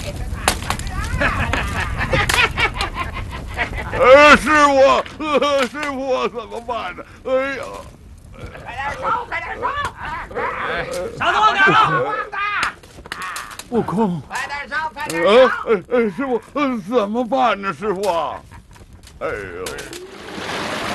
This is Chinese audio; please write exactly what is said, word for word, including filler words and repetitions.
呃，师傅，呃，师傅，怎么办呢？哎呀！ 快点烧，快点烧！ 烧多点了， 旺子！ 悟空， 快点烧，快点呃， 烧！ 呃，呃，师傅，呃，怎么办呢？师傅，哎呦！